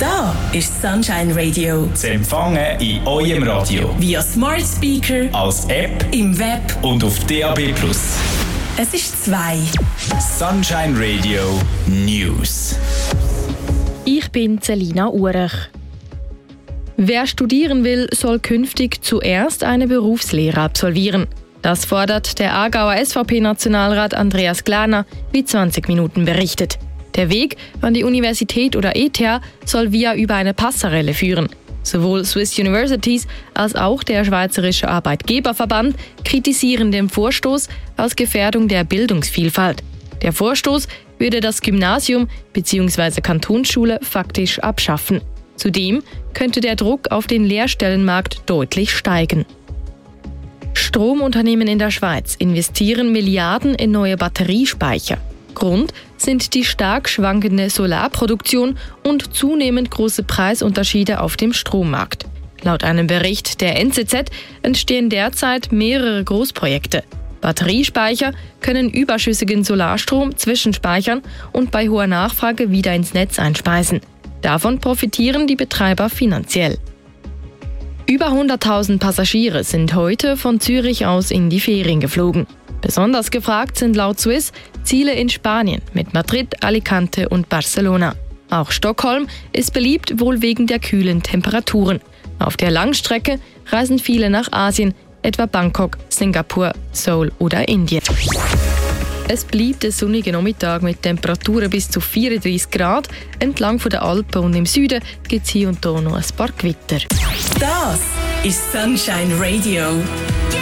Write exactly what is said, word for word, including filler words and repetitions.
Da ist Sunshine Radio. Zu empfangen in eurem Radio. Via Smart Speaker, als App, im Web und auf D A B plus. Es ist zwei. Sunshine Radio News. Ich bin Selina Urech. Wer studieren will, soll künftig zuerst eine Berufslehre absolvieren. Das fordert der Aargauer S V P-Nationalrat Andreas Glaner, wie zwanzig Minuten berichtet. Der Weg an die Universität oder E T H soll via über eine Passerelle führen. Sowohl Swiss Universities als auch der Schweizerische Arbeitgeberverband kritisieren den Vorstoß als Gefährdung der Bildungsvielfalt. Der Vorstoß würde das Gymnasium bzw. Kantonsschule faktisch abschaffen. Zudem könnte der Druck auf den Lehrstellenmarkt deutlich steigen. Stromunternehmen in der Schweiz investieren Milliarden in neue Batteriespeicher. Grund sind die stark schwankende Solarproduktion und zunehmend große Preisunterschiede auf dem Strommarkt. Laut einem Bericht der N Z Z entstehen derzeit mehrere Großprojekte. Batteriespeicher können überschüssigen Solarstrom zwischenspeichern und bei hoher Nachfrage wieder ins Netz einspeisen. Davon profitieren die Betreiber finanziell. Über hunderttausend Passagiere sind heute von Zürich aus in die Ferien geflogen. Besonders gefragt sind laut Swiss Ziele in Spanien mit Madrid, Alicante und Barcelona. Auch Stockholm ist beliebt, wohl wegen der kühlen Temperaturen. Auf der Langstrecke reisen viele nach Asien, etwa Bangkok, Singapur, Seoul oder Indien. Es bleibt ein sonniger Nachmittag mit Temperaturen bis zu vierunddreißig Grad. Entlang der Alpen und im Süden gibt es hier und da noch ein paar Gewitter. Das ist Sunshine Radio.